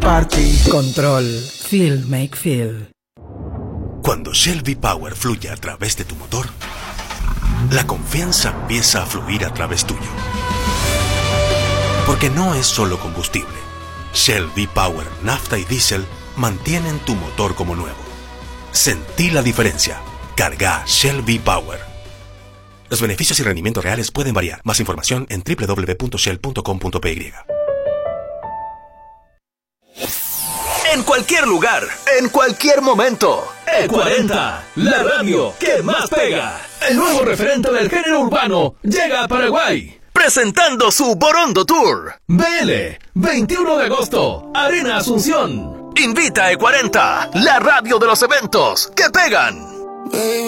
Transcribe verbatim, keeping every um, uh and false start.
party. Control. Feel make feel. Cuando Shell V-Power fluye a través de tu motor, la confianza empieza a fluir a través tuyo. Porque no es solo combustible. Shell V-Power, nafta y diésel mantienen tu motor como nuevo. Sentí la diferencia. Carga Shell V-Power. Los beneficios y rendimientos reales pueden variar. Más información en doble u doble u doble u punto shell punto com punto p y. En cualquier lugar, en cualquier momento. E cuarenta, la radio que más pega. El nuevo referente del género urbano llega a Paraguay. Presentando su Borondo Tour. B L, veintiuno de agosto, Arena Asunción. Invita a E cuarenta, la radio de los eventos que pegan.